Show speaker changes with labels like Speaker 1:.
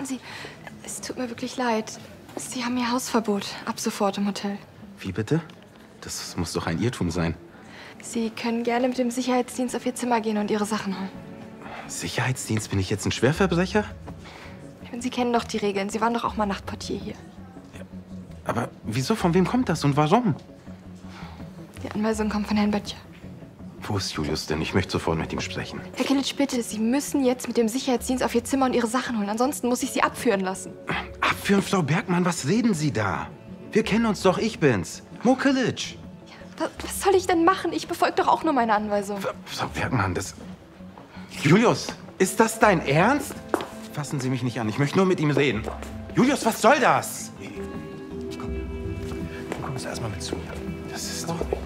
Speaker 1: Sie, es tut mir wirklich leid. Sie haben Ihr Hausverbot. Ab sofort im Hotel.
Speaker 2: Wie bitte? Das muss doch ein Irrtum sein.
Speaker 1: Sie können gerne mit dem Sicherheitsdienst auf Ihr Zimmer gehen und Ihre Sachen holen.
Speaker 2: Sicherheitsdienst? Bin ich jetzt ein Schwerverbrecher?
Speaker 1: Und Sie kennen doch die Regeln. Sie waren doch auch mal Nachtportier hier.
Speaker 2: Ja, aber wieso? Von wem kommt das und warum?
Speaker 1: Die Anweisung kommt von Herrn Böttcher.
Speaker 2: Wo ist Julius denn? Ich möchte sofort mit ihm sprechen.
Speaker 1: Herr Kilic, bitte, Sie müssen jetzt mit dem Sicherheitsdienst auf Ihr Zimmer und Ihre Sachen holen. Ansonsten muss ich Sie abführen lassen.
Speaker 2: Abführen, Frau Bergmann? Was reden Sie da? Wir kennen uns doch, ich bin's. Mo Kilic.
Speaker 1: Was soll ich denn machen? Ich befolge doch auch nur meine Anweisung.
Speaker 2: Frau Bergmann, das... Julius, ist das dein Ernst? Fassen Sie mich nicht an. Ich möchte nur mit ihm reden. Julius, was soll das?
Speaker 3: Komm jetzt erstmal mit zu mir.
Speaker 2: Das ist doch...